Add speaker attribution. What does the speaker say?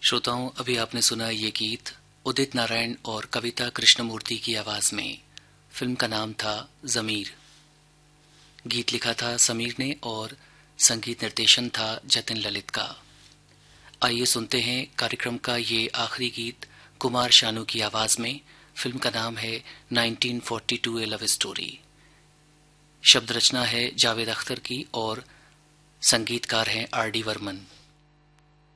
Speaker 1: श्रोताओं, अभी आपने सुना ये गीत उदित नारायण और कविता कृष्णमूर्ति की आवाज में। फिल्म का नाम था ज़मीर। गीत लिखा था समीर ने और संगीत निर्देशन था जतिन ललित का। आइए सुनते हैं कार्यक्रम का ये आखिरी गीत कुमार शानू की आवाज में। फिल्म का नाम है 1942 ए लव स्टोरी। शब्द रचना है जावेद अख्तर की और संगीतकार हैं आर डी वर्मन।